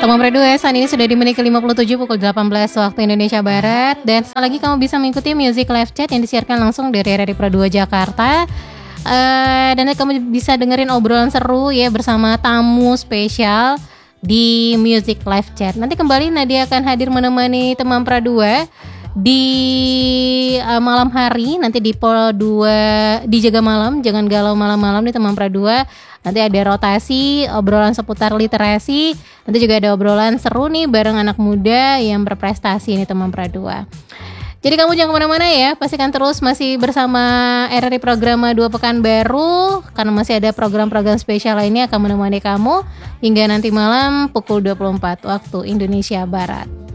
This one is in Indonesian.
Teman Berdua, saat ini sudah di menit ke-57 pukul 18 waktu Indonesia Barat. Dan sekali lagi kamu bisa mengikuti Music Live Chat yang disiarkan langsung dari RRI Pro 2 Jakarta. Dan kamu bisa dengerin obrolan seru ya bersama tamu spesial di Music Live Chat. Nanti kembali Nadia akan hadir menemani teman Pro 2 di malam hari, nanti di Pro 2 di Jaga Malam, jangan galau malam-malam di teman Pro 2. Nanti ada rotasi, obrolan seputar literasi. Nanti juga ada obrolan seru nih bareng anak muda yang berprestasi nih teman Pra 2. Jadi kamu jangan kemana-mana ya. Pastikan terus masih bersama RRI Programa 2 Pekanbaru. Karena masih ada program-program spesial lainnya akan menemani kamu hingga nanti malam pukul 24 waktu Indonesia Barat.